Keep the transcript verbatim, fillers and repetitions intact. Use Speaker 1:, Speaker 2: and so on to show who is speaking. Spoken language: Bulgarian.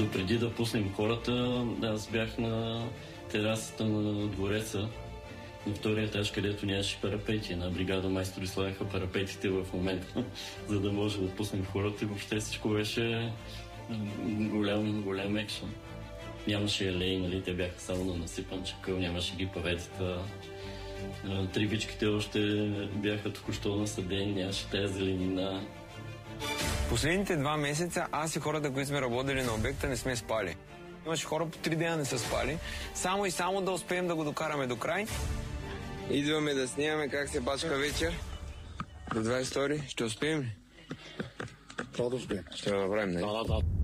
Speaker 1: Допреди да пуснем хората, аз бях на терасата на двореца, на втория етаж, където нямаше парапети. На бригада майстори слагаха парапетите в момента, за да може да пуснем хората и въобще всичко беше голям, голям екшън. Нямаше елей, нали, те бяха само на насипан чакъл, нямаше ги паветата. Трибичките още бяха току-що насадени, нямаше тази зеленина.
Speaker 2: Последните два месеца аз и хората, които сме работили на обекта, не сме спали. Имаше хора по три дена не са спали, само и само да успеем да го докараме до край. Идваме да снимаме как се бачка вечер. До двадесет и втори. Ще успеем ли?
Speaker 3: Това да успеем.
Speaker 2: Ще го направим, не?
Speaker 3: Да, да, да.